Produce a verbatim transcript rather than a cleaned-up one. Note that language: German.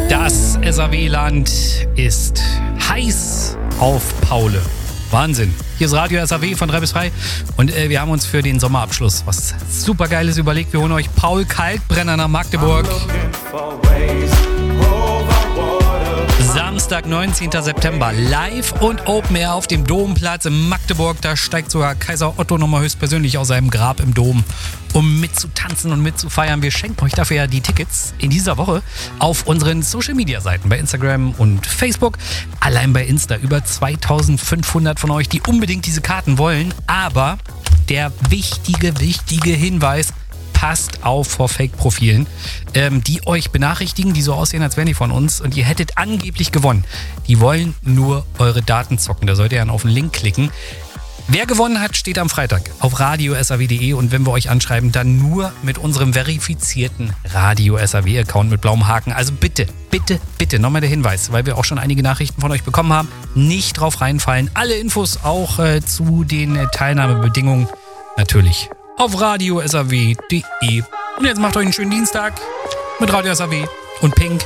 Das S A W-Land ist heiß auf Paule. Wahnsinn. Hier ist Radio S A W von drei bis drei und äh, wir haben uns für den Sommerabschluss was super Geiles überlegt. Wir holen euch Paul Kalkbrenner nach Magdeburg. Samstag, neunzehnten September, live und Open Air auf dem Domplatz in Magdeburg. Da steigt sogar Kaiser Otto nochmal höchstpersönlich aus seinem Grab im Dom, um mitzutanzen und mitzufeiern. Wir schenken euch dafür ja die Tickets in dieser Woche auf unseren Social-Media-Seiten bei Instagram und Facebook. Allein bei Insta über zweitausendfünfhundert von euch, die unbedingt diese Karten wollen. Aber der wichtige, wichtige Hinweis: passt auf vor Fake-Profilen, ähm, die euch benachrichtigen, die so aussehen, als wären die von uns und ihr hättet angeblich gewonnen. Die wollen nur eure Daten zocken. Da sollt ihr dann auf den Link klicken. Wer gewonnen hat, steht am Freitag auf radio s a w punkt de und wenn wir euch anschreiben, dann nur mit unserem verifizierten Radio S A W-Account mit blauem Haken. Also bitte, bitte, bitte, nochmal der Hinweis, weil wir auch schon einige Nachrichten von euch bekommen haben, nicht drauf reinfallen. Alle Infos auch äh, zu den äh, Teilnahmebedingungen natürlich auf radio s a w punkt de. Und jetzt macht euch einen schönen Dienstag mit Radio S A W und Pink.